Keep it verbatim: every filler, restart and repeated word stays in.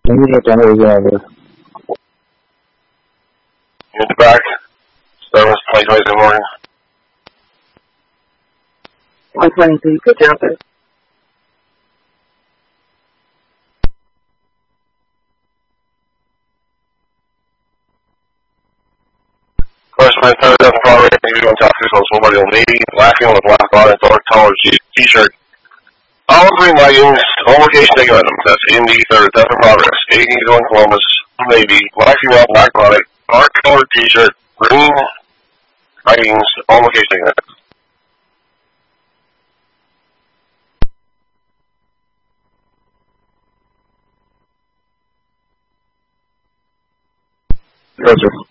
Maybe get the hose out of there. In the back. Service twenty twenty-two morning. one twenty-three, good job, sir. First man, third dozen progress, you on top six on somebody on Navy, lacking on a black bottom, dark collar t-shirt. All green leggings, on location taking items. That's Indy, third dozen progress. eighty going Columbus, Navy, black female, black body, dark colored t-shirt, green leggings, on location taking items. Roger.